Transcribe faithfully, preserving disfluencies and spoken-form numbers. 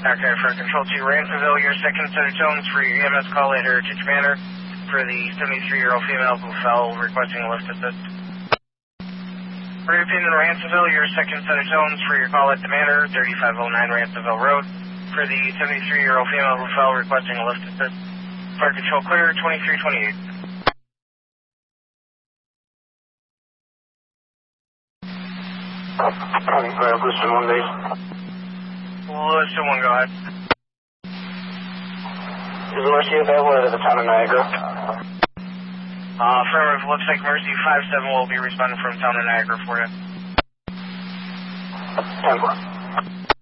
Okay, for Control two, Ransomville, your second set of tones for your E M S call at Heritage Manor for the seventy-three-year-old female who fell requesting a lift assist. Repeating in Ransomville, your second set of tones for your call at the Manor, thirty-five oh nine Ransomville Road for the seventy-three-year-old female who fell requesting a lift assist. Fire Control clear, twenty-three twenty-eight. Fire Listen one base. Listen one, go ahead. Is Mercy available at the town of Niagara? Uh, affirmative, looks like Mercy five seven will be responding from town of Niagara for you. ten four.